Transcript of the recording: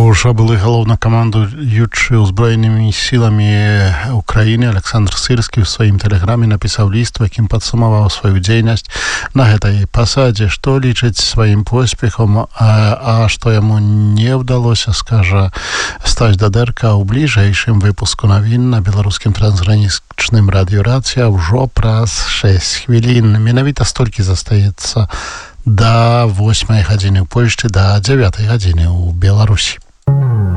Уже былы галоўнакамандуючы ўзброенымі сіламі Украіны Александр Сырскі ў сваім тэлеграме напісаў ліст, у якім падсумаваў сваю дзейнасць на гэтай пасадзе, што лічыць сваім поспехам, а што яму не ўдалося, скажа Стась Дадэрка ў бліжэйшым выпуску навін на беларускім трансгранічным радыёрацыя ўжо праз 6 хвілін. Менавіта столькі застаецца до 8 гадзіны ў Польшчы, до 9 гадзіны ў Беларусі.